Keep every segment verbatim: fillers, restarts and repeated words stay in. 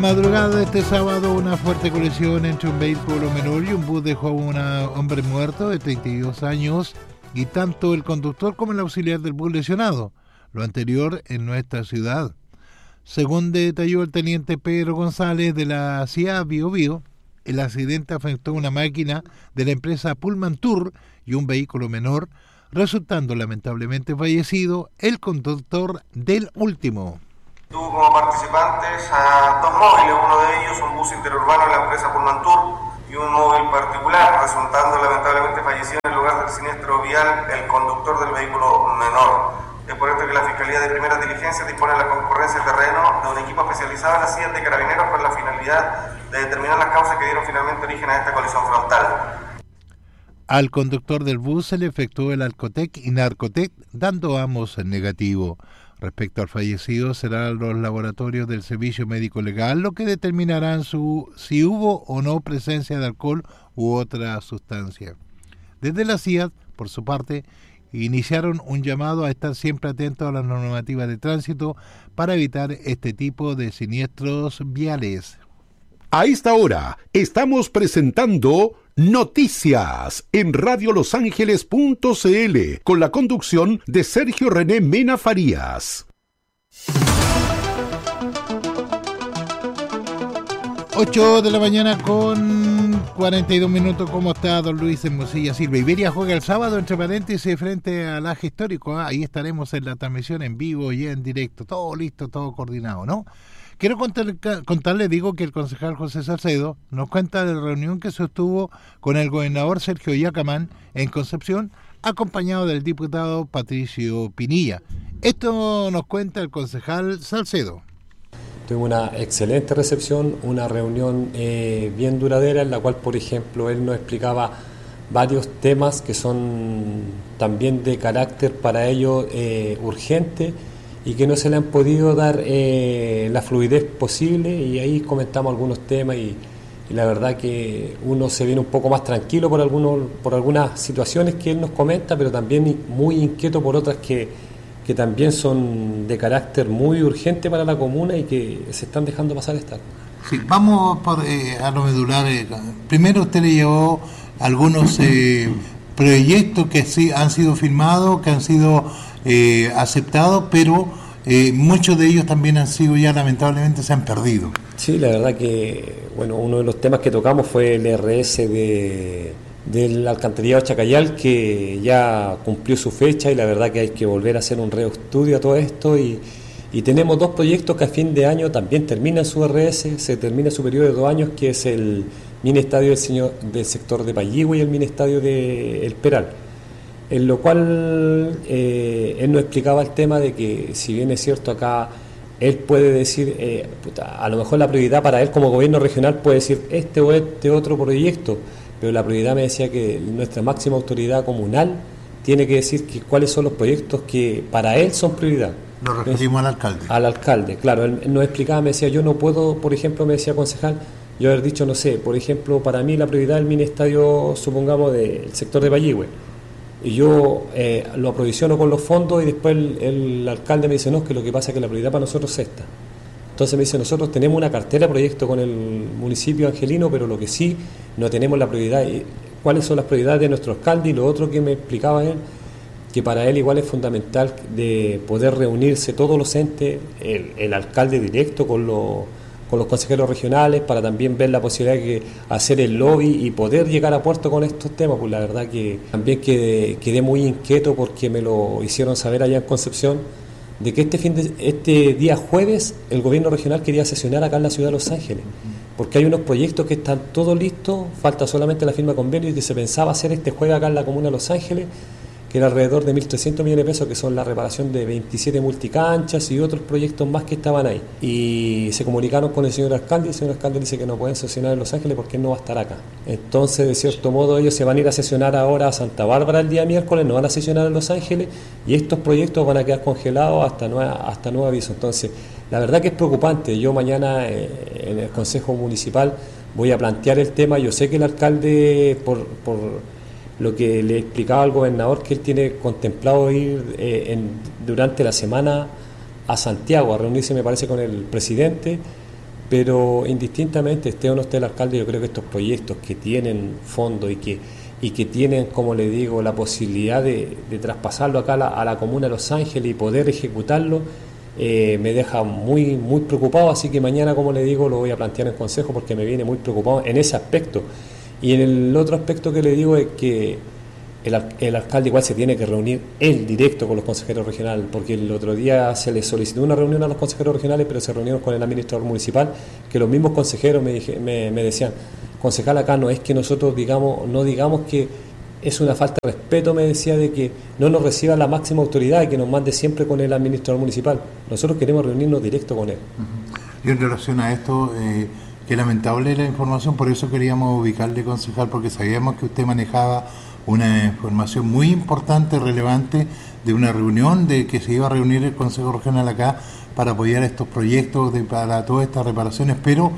Madrugada de este sábado, una fuerte colisión entre un vehículo menor y un bus dejó a un hombre muerto de treinta y dos años y tanto el conductor como el auxiliar del bus lesionado, lo anterior en nuestra ciudad. Según detalló el teniente Pedro González de la C I A Bio Bio, el accidente afectó una máquina de la empresa Pullman Tour y un vehículo menor, resultando lamentablemente fallecido el conductor del último. Tuvo como participantes a dos móviles, uno de ellos un bus interurbano de la empresa Pullman Tour y un móvil particular, resultando lamentablemente fallecido en el lugar del siniestro vial el conductor del vehículo menor. Es por esto que la Fiscalía de Primera Diligencia dispone de la concurrencia de terreno de un equipo especializado en las C I A de Carabineros con la finalidad de determinar las causas que dieron finalmente origen a esta colisión frontal. Al conductor del bus se le efectuó el Alcotec y Narcotec, dando ambos en negativo. Respecto al fallecido, serán los laboratorios del Servicio Médico Legal lo que determinarán su, si hubo o no presencia de alcohol u otra sustancia. Desde la C I A, por su parte, iniciaron un llamado a estar siempre atentos a las normativas de tránsito para evitar este tipo de siniestros viales. A esta hora estamos presentando Noticias en radio los ángeles punto c l con la conducción de Sergio René Mena Farías. ocho de la mañana con cuarenta y dos minutos. ¿Cómo está don Luis en Mosilla Silva? Iberia juega el sábado, entre paréntesis, frente al Aje Histórico. ¿eh? Ahí estaremos en la transmisión en vivo y en directo. Todo listo, todo coordinado, ¿no? Quiero contarle, contarle, digo, que el concejal José Salcedo nos cuenta de la reunión que sostuvo con el gobernador Sergio Yacamán en Concepción, acompañado del diputado Patricio Pinilla. Esto nos cuenta el concejal Salcedo. Tuve una excelente recepción, una reunión eh, bien duradera en la cual, por ejemplo, él nos explicaba varios temas que son también de carácter para ellos eh, urgente y que no se le han podido dar eh, la fluidez posible, y ahí comentamos algunos temas y, y la verdad que uno se viene un poco más tranquilo por algunos, por algunas situaciones que él nos comenta, pero también muy inquieto por otras que, que también son de carácter muy urgente para la comuna y que se están dejando pasar esta. Sí, vamos por, eh, a lo medular. Eh, primero usted le llevó algunos eh, proyectos que sí han sido firmados, que han sido eh, aceptados, pero eh, muchos de ellos también han sido ya lamentablemente se han perdido. Sí, la verdad que bueno, uno de los temas que tocamos fue el R S de del alcantarillado Chacayal, que ya cumplió su fecha y la verdad que hay que volver a hacer un reestudio a todo esto, y, y tenemos dos proyectos que a fin de año también terminan su R S, se termina su periodo de dos años, que es el mini estadio del, señor, del sector de Payihue y el mini estadio de El Peral, en lo cual eh, él nos explicaba el tema de que, si bien es cierto, acá él puede decir, eh, puta, a lo mejor la prioridad para él como gobierno regional puede decir este o este otro proyecto, pero la prioridad, me decía, que nuestra máxima autoridad comunal tiene que decir que cuáles son los proyectos que para él son prioridad. Nos referimos al alcalde. Al alcalde, claro. Él nos explicaba, me decía, yo no puedo, por ejemplo, me decía concejal, yo haber dicho, no sé, por ejemplo, para mí la prioridad del mini estadio, supongamos, del sector de Payihue, y yo eh, lo aprovisiono con los fondos y después el, el alcalde me dice, no, que lo que pasa es que la prioridad para nosotros es esta. Entonces me dice, nosotros tenemos una cartera de proyectos con el municipio angelino, pero lo que sí no tenemos la prioridad, cuáles son las prioridades de nuestro alcalde, y lo otro que me explicaba él, que para él igual es fundamental de poder reunirse todos los entes, el, el alcalde directo con los, con los consejeros regionales, para también ver la posibilidad de que hacer el lobby y poder llegar a puerto con estos temas. Pues la verdad que también quedé, quedé muy inquieto porque me lo hicieron saber allá en Concepción, de que este fin de, este día jueves el gobierno regional quería sesionar acá en la ciudad de Los Ángeles, porque hay unos proyectos que están todos listos, falta solamente la firma de convenio, y que se pensaba hacer este jueves acá en la comuna de Los Ángeles, que era alrededor de mil trescientos millones de pesos, que son la reparación de veintisiete multicanchas y otros proyectos más que estaban ahí. Y se comunicaron con el señor alcalde, y el señor alcalde dice que no pueden sesionar en Los Ángeles porque él no va a estar acá. Entonces, de cierto modo, ellos se van a ir a sesionar ahora a Santa Bárbara el día miércoles, no van a sesionar en Los Ángeles, y estos proyectos van a quedar congelados hasta nueva, hasta nuevo aviso. Entonces, la verdad que es preocupante. Yo mañana eh, en el Consejo Municipal voy a plantear el tema. Yo sé que el alcalde, por... por lo que le explicaba al gobernador, que él tiene contemplado ir eh, en, durante la semana a Santiago a reunirse, me parece, con el presidente, pero indistintamente esté o no esté el alcalde, yo creo que estos proyectos que tienen fondo y que y que tienen, como le digo, la posibilidad de, de traspasarlo acá a la, a la comuna de Los Ángeles y poder ejecutarlo, eh, me deja muy muy preocupado, así que mañana, como le digo, lo voy a plantear en consejo porque me viene muy preocupado en ese aspecto. Y en el otro aspecto que le digo es que el, el alcalde igual se tiene que reunir él directo con los consejeros regionales, porque el otro día se les solicitó una reunión a los consejeros regionales, pero se reunieron con el administrador municipal, que los mismos consejeros me, dije, me, me decían, concejal, acá no es que nosotros digamos, no digamos que es una falta de respeto, me decía, de que no nos reciba la máxima autoridad y que nos mande siempre con el administrador municipal. Nosotros queremos reunirnos directo con él. Uh-huh. Y en relación a esto, eh, que lamentable la información, por eso queríamos ubicarle, concejal, porque sabíamos que usted manejaba una información muy importante, relevante, de una reunión de que se iba a reunir el Consejo Regional acá para apoyar estos proyectos, de, para todas estas reparaciones, pero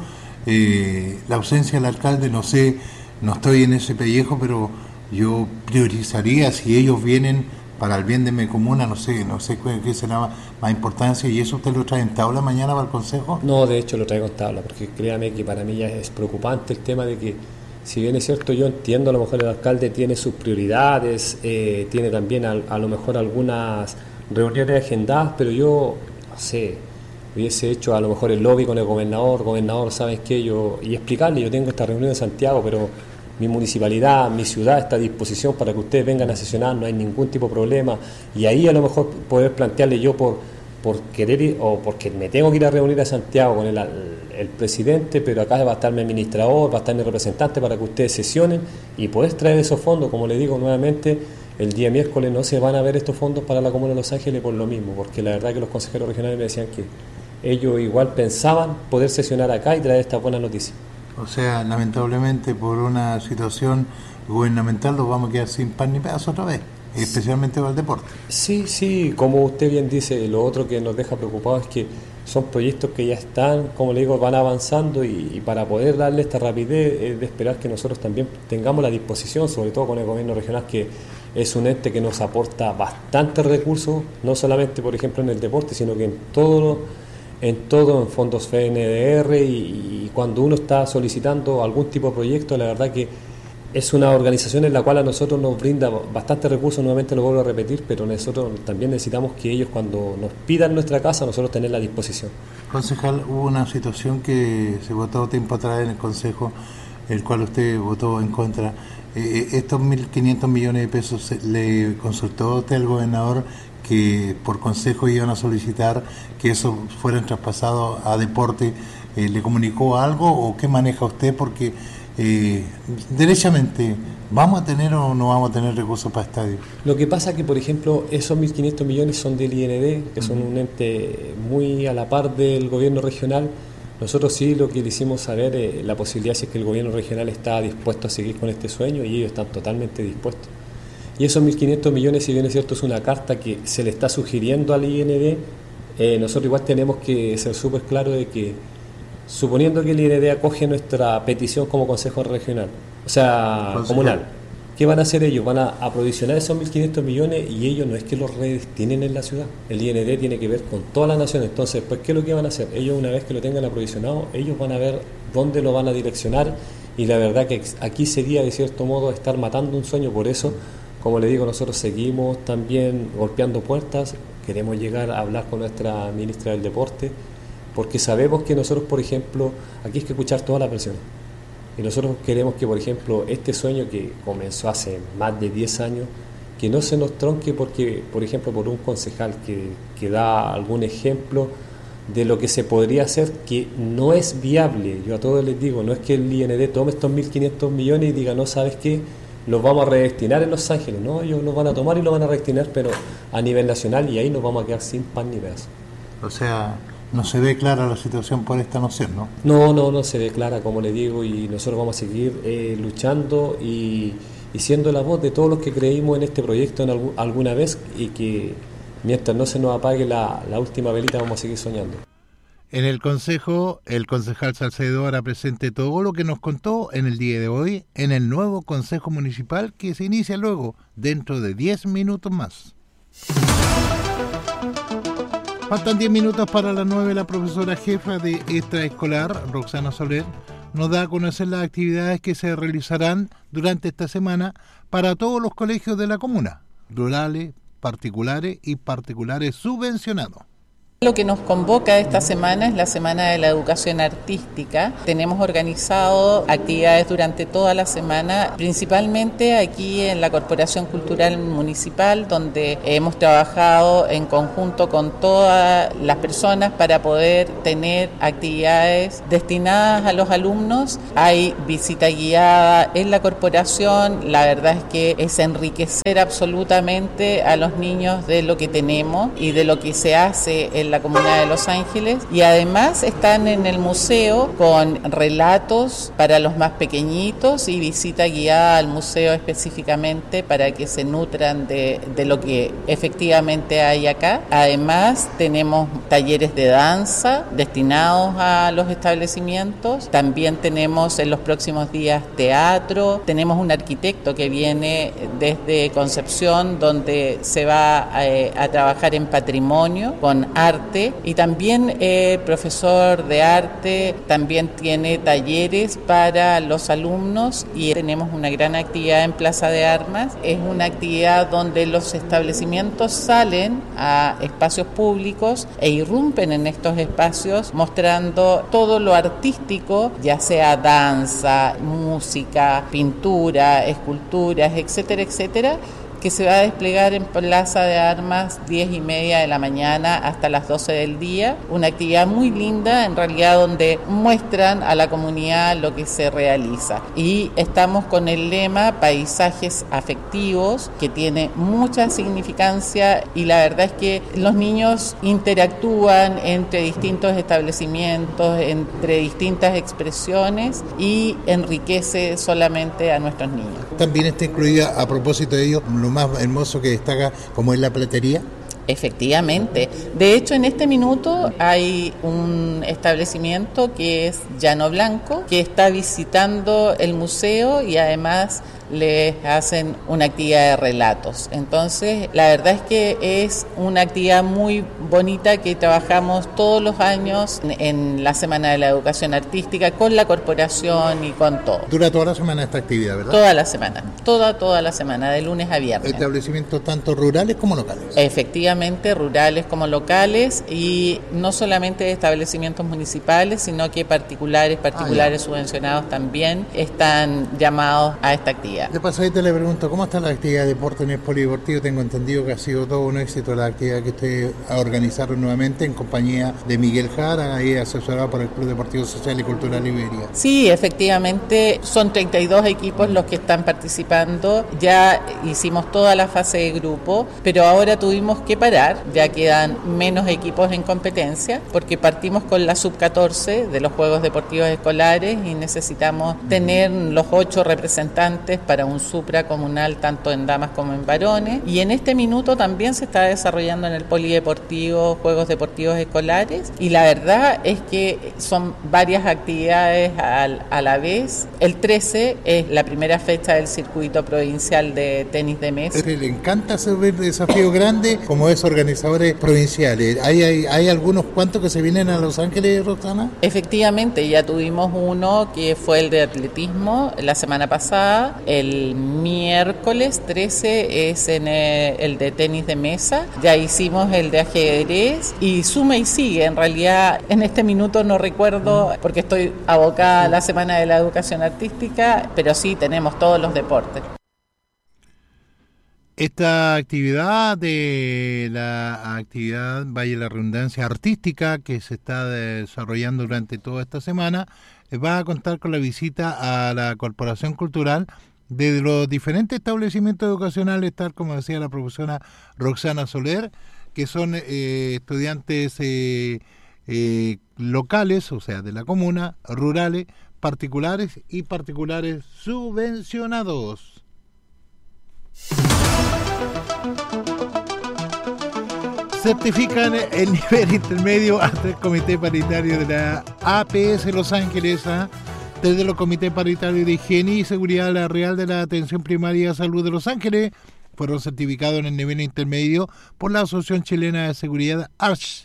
eh, la ausencia del alcalde, no sé, no estoy en ese pellejo, pero yo priorizaría, si ellos vienen para el bien de mi comuna, no sé, no sé qué será más importancia. ¿Y eso usted lo trae en tabla mañana para el Consejo? No, de hecho lo traigo en tabla, porque créame que para mí ya es preocupante el tema de que, si bien es cierto, yo entiendo, a lo mejor el alcalde tiene sus prioridades, eh, tiene también a, a lo mejor algunas reuniones agendadas, pero yo, no sé, hubiese hecho a lo mejor el lobby con el gobernador, gobernador, ¿sabes qué? Yo, y explicarle, yo tengo esta reunión en Santiago, pero mi municipalidad, mi ciudad está a disposición para que ustedes vengan a sesionar, no hay ningún tipo de problema, y ahí a lo mejor poder plantearle yo por, por querer ir, o porque me tengo que ir a reunir a Santiago con el, el presidente, pero acá va a estar mi administrador, va a estar mi representante para que ustedes sesionen y poder traer esos fondos. Como le digo nuevamente, el día miércoles no se van a ver estos fondos para la Comuna de Los Ángeles por lo mismo, porque la verdad que los consejeros regionales me decían que ellos igual pensaban poder sesionar acá y traer esta buena noticia. O sea, lamentablemente por una situación gubernamental nos vamos a quedar sin pan ni pedazo otra vez, especialmente para el deporte. Sí, sí, como usted bien dice, lo otro que nos deja preocupados es que son proyectos que ya están, como le digo, van avanzando y, y para poder darle esta rapidez es de esperar que nosotros también tengamos la disposición, sobre todo con el gobierno regional, que es un ente que nos aporta bastantes recursos, no solamente, por ejemplo, en el deporte, sino que en todo, en todo, en fondos F N D R, y, y cuando uno está solicitando algún tipo de proyecto, la verdad que es una organización en la cual a nosotros nos brinda bastantes recursos, nuevamente lo vuelvo a repetir, pero nosotros también necesitamos que ellos, cuando nos pidan nuestra casa, nosotros tenerla a disposición. Concejal, hubo una situación que se votó tiempo atrás en el Consejo, el cual usted votó en contra. Eh, estos mil quinientos millones de pesos, ¿le consultó usted al gobernador que por consejo iban a solicitar que eso fueran traspasados a deporte? Eh, ¿Le comunicó algo o qué maneja usted? Porque Eh, derechamente, ¿vamos a tener o no vamos a tener recursos para estadios? Lo que pasa es que, por ejemplo, esos mil quinientos millones son del I N D, que son un ente muy a la par del gobierno regional. Nosotros sí lo que le hicimos saber, eh, la posibilidad si es que el gobierno regional está dispuesto a seguir con este sueño, y ellos están totalmente dispuestos. Y esos mil quinientos millones, si bien es cierto, es una carta que se le está sugiriendo al I N D, eh, nosotros igual tenemos que ser súper claros de que, suponiendo que el I N D acoge nuestra petición como Consejo Regional, o sea, Consejo. Comunal, ¿qué van a hacer ellos? Van a aprovisionar esos mil quinientos millones y ellos no es que los redestinen en la ciudad. El I N D tiene que ver con toda la nación. Entonces, pues, ¿qué es lo que van a hacer? Ellos, una vez que lo tengan aprovisionado, ellos van a ver dónde lo van a direccionar, y la verdad que aquí sería, de cierto modo, estar matando un sueño. Por eso, como le digo, nosotros seguimos también golpeando puertas, queremos llegar a hablar con nuestra ministra del Deporte, porque sabemos que nosotros, por ejemplo, aquí hay que escuchar toda la presión. Y nosotros queremos que, por ejemplo, este sueño que comenzó hace más de diez años, que no se nos tronque porque, por ejemplo, por un concejal que, que da algún ejemplo de lo que se podría hacer, que no es viable. Yo a todos les digo, no es que el I N D tome estos mil quinientos millones y diga, no, ¿sabes qué? Los vamos a redestinar en Los Ángeles. No, ellos los van a tomar y los van a redestinar, pero a nivel nacional, y ahí nos vamos a quedar sin pan ni pedazo. O sea, no se ve clara la situación por esta noción, ¿no? No, no, no se ve clara, como le digo, y nosotros vamos a seguir eh, luchando y, y siendo la voz de todos los que creímos en este proyecto en algu- alguna vez, y que mientras no se nos apague la, la última velita vamos a seguir soñando. En el Consejo, el concejal Salcedo hará presente todo lo que nos contó en el día de hoy en el nuevo Consejo Municipal, que se inicia luego dentro de diez minutos más. Faltan diez minutos para las nueve. La profesora jefa de extraescolar, Roxana Soler, nos da a conocer las actividades que se realizarán durante esta semana para todos los colegios de la comuna, rurales, particulares y particulares subvencionados. Lo que nos convoca esta semana es la Semana de la Educación Artística. Tenemos organizado actividades durante toda la semana, principalmente aquí en la Corporación Cultural Municipal, donde hemos trabajado en conjunto con todas las personas para poder tener actividades destinadas a los alumnos. Hay visita guiada en la corporación. La verdad es que es enriquecer absolutamente a los niños de lo que tenemos y de lo que se hace en la Comunidad de Los Ángeles, y además están en el museo con relatos para los más pequeñitos y visita guiada al museo específicamente para que se nutran de, de lo que efectivamente hay acá. Además tenemos talleres de danza destinados a los establecimientos, también tenemos en los próximos días teatro, tenemos un arquitecto que viene desde Concepción donde se va a, a trabajar en patrimonio con arte. Y también eh, profesor de arte, también tiene talleres para los alumnos y tenemos una gran actividad en Plaza de Armas. Es una actividad donde los establecimientos salen a espacios públicos e irrumpen en estos espacios mostrando todo lo artístico, ya sea danza, música, pintura, esculturas, etcétera, etcétera, que se va a desplegar en Plaza de Armas diez y media de la mañana hasta las doce del día. Una actividad muy linda, en realidad, donde muestran a la comunidad lo que se realiza. Y estamos con el lema Paisajes Afectivos, que tiene mucha significancia y la verdad es que los niños interactúan entre distintos establecimientos, entre distintas expresiones y enriquece solamente a nuestros niños. También está incluida, a propósito de ello, lo más hermoso que destaca, como es la platería. Efectivamente. De hecho, en este minuto hay un establecimiento que es Llano Blanco, que está visitando el museo y además les hacen una actividad de relatos. Entonces, la verdad es que es una actividad muy bonita que trabajamos todos los años en la Semana de la Educación Artística con la corporación y con todo. Dura toda la semana esta actividad, ¿verdad? Toda la semana, toda, toda la semana, de lunes a viernes. ¿Establecimientos tanto rurales como locales? Efectivamente, rurales como locales, y no solamente establecimientos municipales, sino que particulares, particulares ah, subvencionados también están llamados a esta actividad. De pasadita le pregunto, ¿cómo está la actividad de deporte en el polideportivo? Tengo entendido que ha sido todo un éxito la actividad que ustedes organizaron nuevamente en compañía de Miguel Jara, ahí asesorado por el Club Deportivo Social y Cultural Iberia. Sí, efectivamente, son treinta y dos equipos los que están participando. Ya hicimos toda la fase de grupo, pero ahora tuvimos que parar, ya quedan menos equipos en competencia, porque partimos con la sub catorce de los Juegos Deportivos Escolares y necesitamos tener los ocho representantes para un supracomunal tanto en damas como en varones, y en este minuto también se está desarrollando en el polideportivo Juegos Deportivos Escolares, y la verdad es que son varias actividades al, a la vez. El trece es la primera fecha del circuito provincial de tenis de mesa. Le encanta hacer desafíos grandes como es organizadores provinciales. ¿Hay, hay, hay algunos cuantos que se vienen a Los Ángeles, Roxana? Efectivamente, ya tuvimos uno que fue el de atletismo la semana pasada. El miércoles trece es en el, el de tenis de mesa. Ya hicimos el de ajedrez y suma y sigue. En realidad, en este minuto no recuerdo porque estoy abocada a la Semana de la Educación Artística, pero sí tenemos todos los deportes. Esta actividad de la actividad, vaya la redundancia, artística que se está desarrollando durante toda esta semana, va a contar con la visita a la Corporación Cultural de los diferentes establecimientos educacionales, tal como decía la profesora Roxana Soler, que son eh, estudiantes eh, eh, locales, o sea, de la comuna, rurales, particulares y particulares subvencionados. Certifican el nivel intermedio hasta el Comité Paritario de la A P S Los Ángeles, ¿eh? Desde los Comités Paritarios de Higiene y Seguridad la Real de la Atención Primaria de Salud de Los Ángeles fueron certificados en el nivel intermedio por la Asociación Chilena de Seguridad A R S H,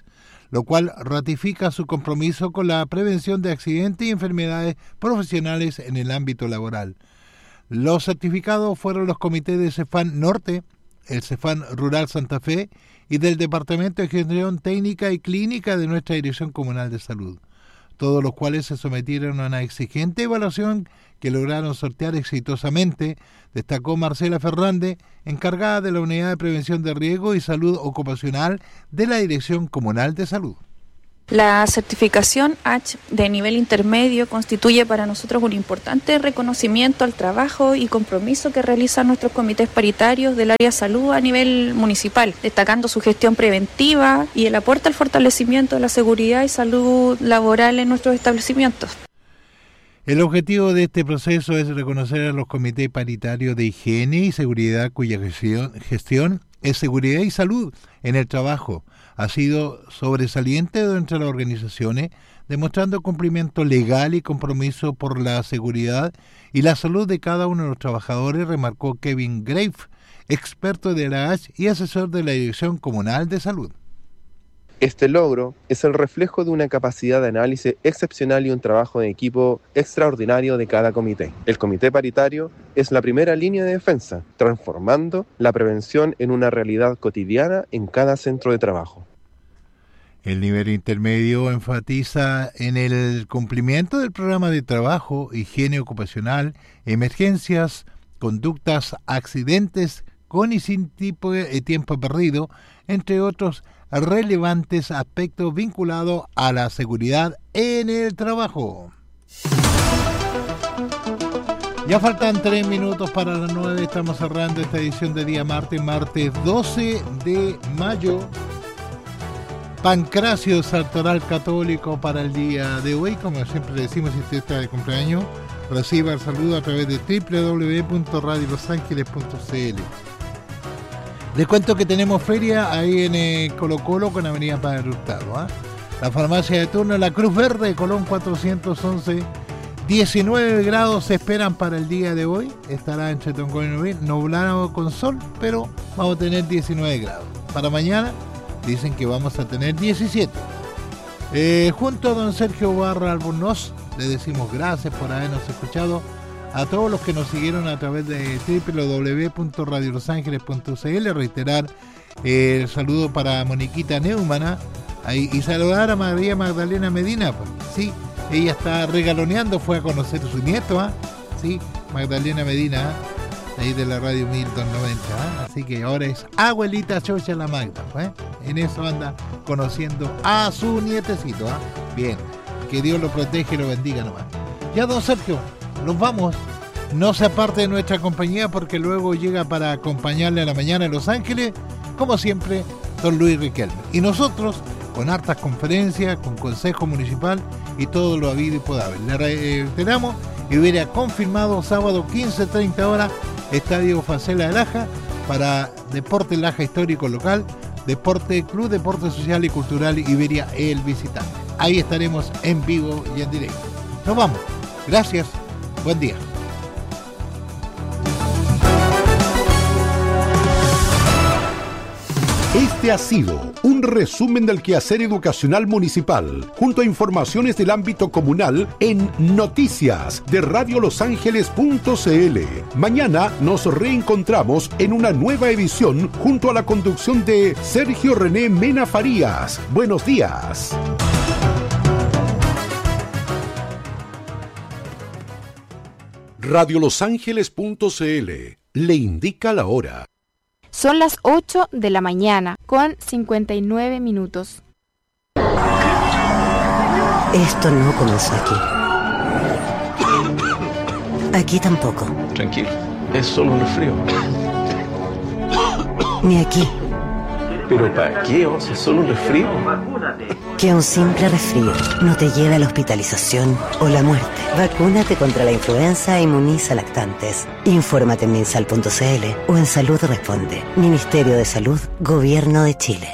lo cual ratifica su compromiso con la prevención de accidentes y enfermedades profesionales en el ámbito laboral. Los certificados fueron los comités de CEFAN Norte, el CEFAN Rural Santa Fe y del Departamento de Gestión Técnica y Clínica de nuestra Dirección Comunal de Salud, todos los cuales se sometieron a una exigente evaluación que lograron sortear exitosamente, destacó Marcela Fernández, encargada de la Unidad de Prevención de Riesgo y Salud Ocupacional de la Dirección Comunal de Salud. La certificación H de nivel intermedio constituye para nosotros un importante reconocimiento al trabajo y compromiso que realizan nuestros comités paritarios del área de salud a nivel municipal, destacando su gestión preventiva y el aporte al fortalecimiento de la seguridad y salud laboral en nuestros establecimientos. El objetivo de este proceso es reconocer a los comités paritarios de higiene y seguridad cuya gestión, gestión es seguridad y salud en el trabajo. Ha sido sobresaliente entre las organizaciones, demostrando cumplimiento legal y compromiso por la seguridad y la salud de cada uno de los trabajadores, remarcó Kevin Grave, experto de la H y asesor de la Dirección Comunal de Salud. Este logro es el reflejo de una capacidad de análisis excepcional y un trabajo de equipo extraordinario de cada comité. El comité paritario es la primera línea de defensa, transformando la prevención en una realidad cotidiana en cada centro de trabajo. El nivel intermedio enfatiza en el cumplimiento del programa de trabajo, higiene ocupacional, emergencias, conductas, accidentes con y sin tipo de tiempo perdido, entre otros relevantes aspectos vinculados a la seguridad en el trabajo. Ya faltan tres minutos para las nueve, estamos cerrando esta edición de día martes, martes doce de mayo. Pancracio Sartoral Católico para el día de hoy, como siempre decimos, si usted está de cumpleaños, reciba el saludo a través de doble u doble u doble u punto radio los ángeles punto c l. Les cuento que tenemos feria ahí en eh, Colo Colo con Avenida Padre Hurtado. ¿eh? La farmacia de turno, la Cruz Verde, Colón cuatrocientos once, diecinueve grados se esperan para el día de hoy. Estará entre Tongo y Nubil, nublado con sol, pero vamos a tener diecinueve grados. Para mañana dicen que vamos a tener diecisiete. Eh, junto a don Sergio Barra Albornoz, le decimos gracias por habernos escuchado. A todos los que nos siguieron a través de doble u doble u doble u punto radio los ángeles punto c l, reiterar eh, el saludo para Moniquita Neumann ahí, y saludar a María Magdalena Medina, pues, sí, ella está regaloneando, fue a conocer a su nieto, ¿eh? sí, Magdalena Medina, ¿eh? ahí de la radio Milton noventa, ¿eh? así que ahora es abuelita Chocha la Magda, ¿eh? en eso anda conociendo a su nietecito, ¿eh? bien, que Dios lo proteja y lo bendiga nomás. Ya don Sergio, nos vamos, no se aparte de nuestra compañía porque luego llega para acompañarle a la mañana en Los Ángeles, como siempre, don Luis Riquelme. Y nosotros, con hartas conferencias, con consejo municipal y todo lo habido y podable. Le reiteramos y hubiera confirmado sábado quince treinta horas, Estadio Facela de Laja, para Deporte Laja Histórico Local, Deporte Club Deporte Social y Cultural Iberia El Visitante. Ahí estaremos en vivo y en directo. Nos vamos. Gracias. Buen día. Este ha sido un resumen del quehacer educacional municipal, junto a informaciones del ámbito comunal en Noticias de radio los ángeles punto c l. Mañana nos reencontramos en una nueva edición junto a la conducción de Sergio René Mena Farías. Buenos días. radio los ángeles punto c l le indica la hora. Son las ocho de la mañana con cincuenta y nueve minutos. Esto no comenzó aquí. Aquí tampoco. Tranquilo, es solo un resfrío. Ni aquí. ¿Pero para qué? O sea, es solo un resfrío. Que un simple resfrío no te lleve a la hospitalización o la muerte. Vacúnate contra la influenza e inmuniza lactantes. Infórmate en minsal punto c l o en Salud Responde. Ministerio de Salud, Gobierno de Chile.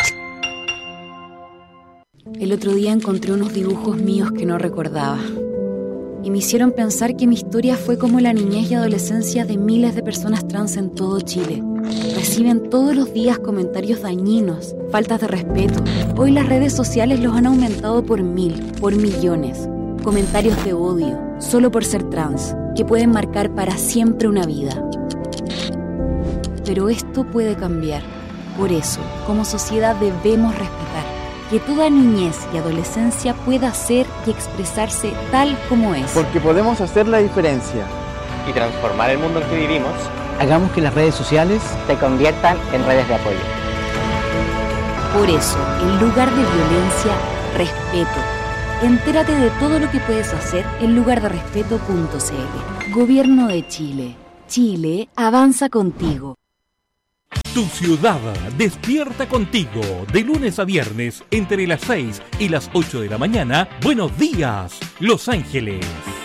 El otro día encontré unos dibujos míos que no recordaba. y me hicieron pensar que mi historia fue como la niñez y adolescencia de miles de personas trans en todo Chile. Reciben todos los días comentarios dañinos, faltas de respeto. Hoy las redes sociales los han aumentado por mil, por millones. Comentarios de odio, solo por ser trans, que pueden marcar para siempre una vida. Pero esto puede cambiar. Por eso, como sociedad debemos respetar que toda niñez y adolescencia pueda ser y expresarse tal como es. Porque podemos hacer la diferencia y transformar el mundo en que vivimos. Hagamos que las redes sociales se conviertan en redes de apoyo. Por eso, en lugar de violencia, respeto. Entérate de todo lo que puedes hacer en lugar de respeto punto c l. Gobierno de Chile. Chile avanza contigo. Tu ciudad despierta contigo de lunes a viernes entre las seis y las ocho de la mañana. Buenos días, Los Ángeles.